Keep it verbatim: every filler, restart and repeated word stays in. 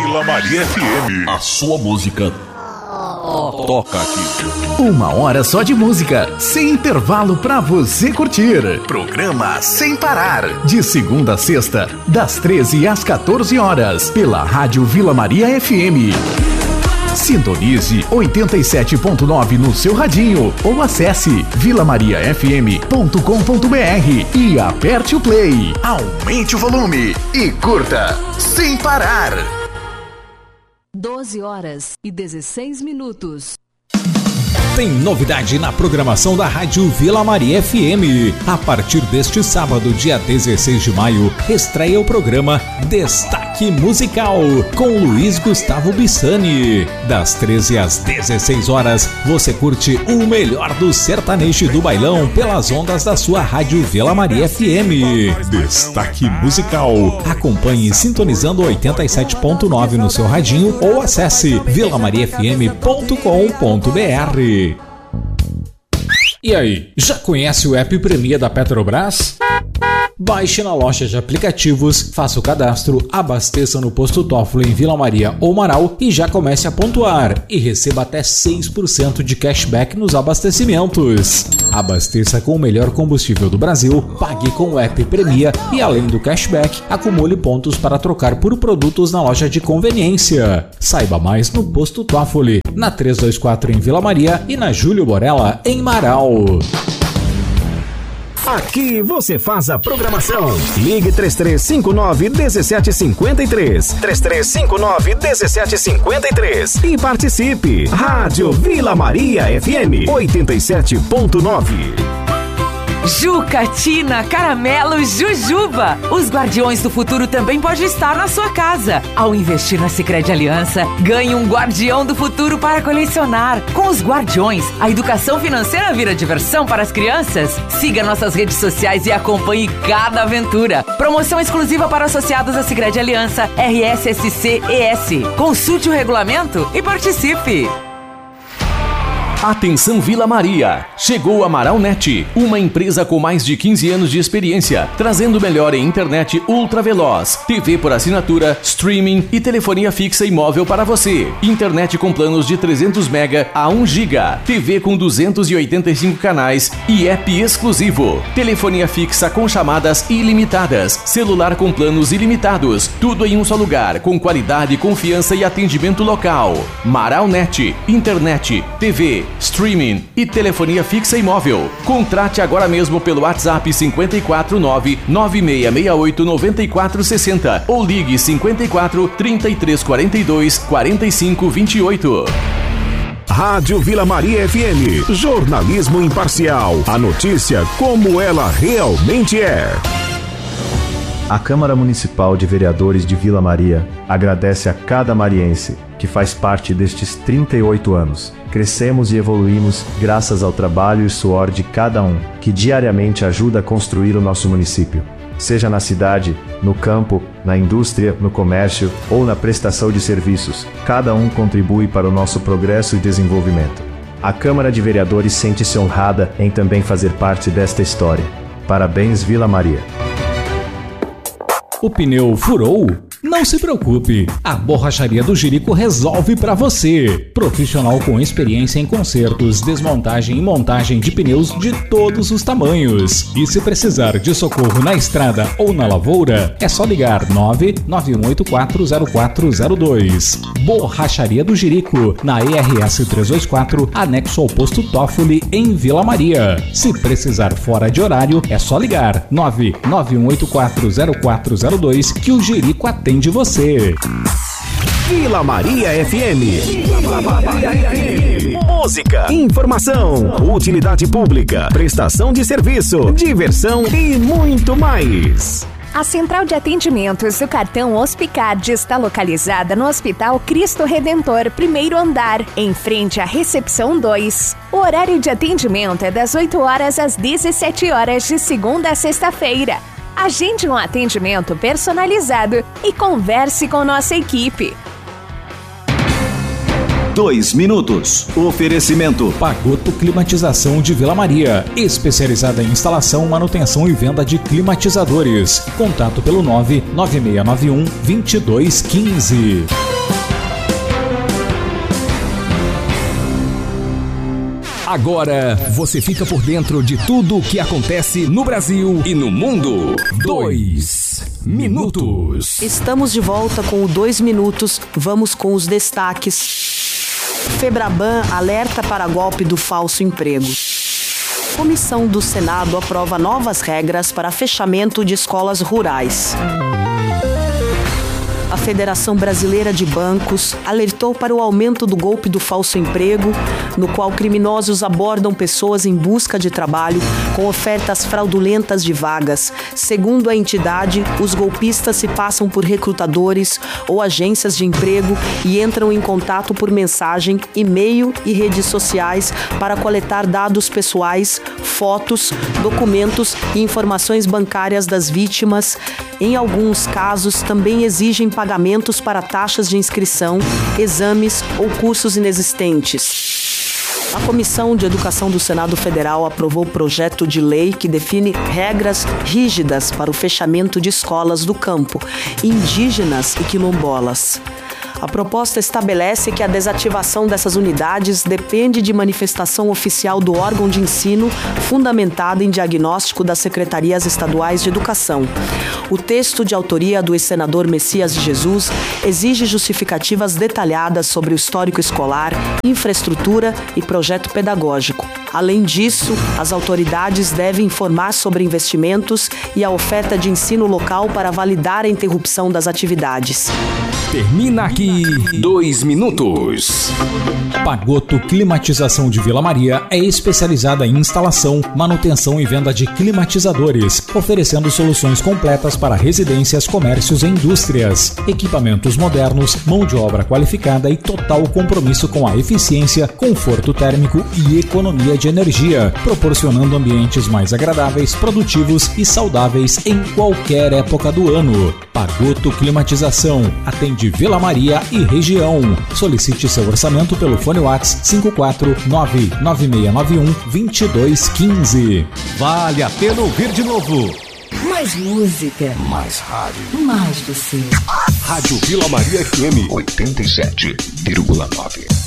Vila Maria F M. A sua música toca aqui. Uma hora só de música, sem intervalo pra você curtir. Programa Sem Parar, de segunda a sexta, das treze às quatorze horas, pela Rádio Vila Maria F M. Sintonize oitenta e sete ponto nove no seu radinho ou acesse vila maria f m ponto com ponto b r e aperte o play, aumente o volume e curta Sem Parar. doze horas e dezesseis minutos. Tem novidade na programação da Rádio Vila Maria F M. A partir deste sábado, dia dezesseis de maio, estreia o programa Destaque Musical, com Luiz Gustavo Bissani. Das treze às dezesseis horas, você curte o melhor do sertanejo do bailão pelas ondas da sua Rádio Vila Maria F M. Destaque Musical. Acompanhe sintonizando oitenta e sete ponto nove no seu radinho ou acesse vila maria f m ponto com ponto b r. E aí, já conhece o app Premia da Petrobras? Baixe na loja de aplicativos, faça o cadastro, abasteça no posto Toffoli em Vila Maria ou Marau e já comece a pontuar e receba até seis por cento de cashback nos abastecimentos. Abasteça com o melhor combustível do Brasil, pague com o app Premia e, além do cashback, acumule pontos para trocar por produtos na loja de conveniência. Saiba mais no posto Toffoli, na trezentos e vinte e quatro em Vila Maria e na Júlio Borella em Marau. Aqui você faz a programação. Ligue três três cinco nove, um sete cinco três, três três cinco nove, um sete cinco três e participe. Rádio Vila Maria F M oitenta e sete ponto nove. Juca, Tina, Caramelo, Jujuba. Os Guardiões do Futuro também pode estar na sua casa. Ao investir na Sicredi Aliança, ganhe um Guardião do Futuro para colecionar. Com os Guardiões, a educação financeira vira diversão para as crianças. Siga nossas redes sociais e acompanhe cada aventura. Promoção exclusiva para associados à Sicredi Aliança R S S C E S. Consulte o regulamento e participe. Atenção Vila Maria! Chegou a Maraunet, uma empresa com mais de quinze anos de experiência, trazendo o melhor em internet ultra veloz, T V por assinatura, streaming e telefonia fixa e móvel para você. Internet com planos de trezentos mega a um giga, T V com duzentos e oitenta e cinco canais e app exclusivo. Telefonia fixa com chamadas ilimitadas, celular com planos ilimitados, tudo em um só lugar, com qualidade, confiança e atendimento local. Maraunet, internet, T V, streaming e telefonia fixa e móvel. Contrate agora mesmo pelo WhatsApp cinco quatro nove, nove seis seis oito, nove quatro seis zero ou ligue cinco quatro, trinta e três quarenta e dois, quarenta e cinco vinte e oito. Rádio Vila Maria F M. Jornalismo imparcial. A notícia como ela realmente é. A Câmara Municipal de Vereadores de Vila Maria agradece a cada mariense que faz parte destes trinta e oito anos. Crescemos e evoluímos graças ao trabalho e suor de cada um, que diariamente ajuda a construir o nosso município. Seja na cidade, no campo, na indústria, no comércio ou na prestação de serviços, cada um contribui para o nosso progresso e desenvolvimento. A Câmara de Vereadores sente-se honrada em também fazer parte desta história. Parabéns, Vila Maria. O pneu furou? Não se preocupe, a Borracharia do Jerico resolve para você. Profissional com experiência em consertos, desmontagem e montagem de pneus de todos os tamanhos. E se precisar de socorro na estrada ou na lavoura, é só ligar nove nove um oito quatro zero quatro zero dois. Borracharia do Jerico, na E R S trezentos e vinte e quatro, anexo ao posto Toffoli, em Vila Maria. Se precisar fora de horário, é só ligar nove nove um oito quatro zero quatro zero dois que o Jerico atende de você. Vila Maria F M. Vila Maria F M. Música, informação, utilidade pública, prestação de serviço, diversão e muito mais. A Central de Atendimentos do Cartão Hospicard está localizada no Hospital Cristo Redentor, primeiro andar, em frente à Recepção dois. O horário de atendimento é das oito horas às dezessete horas, de segunda a sexta-feira. Agende um atendimento personalizado e converse com nossa equipe. Dois minutos. Oferecimento. Pagoto Climatização de Vila Maria, especializada em instalação, manutenção e venda de climatizadores. Contato pelo nove nove seis nove um, dois dois um cinco. Agora você fica por dentro de tudo o que acontece no Brasil e no mundo. Dois minutos. Estamos de volta com o Dois Minutos. Vamos com os destaques. Febraban alerta para golpe do falso emprego. Comissão do Senado aprova novas regras para fechamento de escolas rurais. A Federação Brasileira de Bancos alertou para o aumento do golpe do falso emprego, no qual criminosos abordam pessoas em busca de trabalho com ofertas fraudulentas de vagas. Segundo a entidade, os golpistas se passam por recrutadores ou agências de emprego e entram em contato por mensagem, e-mail e redes sociais para coletar dados pessoais, fotos, documentos e informações bancárias das vítimas. Em alguns casos, também exigem pagamentos para taxas de inscrição, exames ou cursos inexistentes. A Comissão de Educação do Senado Federal aprovou o projeto de lei que define regras rígidas para o fechamento de escolas do campo, indígenas e quilombolas. A proposta estabelece que a desativação dessas unidades depende de manifestação oficial do órgão de ensino, fundamentada em diagnóstico das secretarias estaduais de educação. O texto, de autoria do ex-senador Messias de Jesus, exige justificativas detalhadas sobre o histórico escolar, infraestrutura e projeto pedagógico. Além disso, as autoridades devem informar sobre investimentos e a oferta de ensino local para validar a interrupção das atividades. Termina aqui Dois Minutos. Pagoto Climatização de Vila Maria é especializada em instalação, manutenção e venda de climatizadores, oferecendo soluções completas para residências, comércios e indústrias. Equipamentos modernos, mão de obra qualificada e total compromisso com a eficiência, conforto térmico e economia de energia, proporcionando ambientes mais agradáveis, produtivos e saudáveis em qualquer época do ano. Pagoto Climatização atende Vila Maria e região. Solicite seu orçamento pelo fone WhatsApp cinco quatro nove nove seis nove um, dois dois um cinco. Vale a pena ouvir de novo. Mais música. Mais rádio. Mais você. Rádio Vila Maria F M oitenta e sete vírgula nove.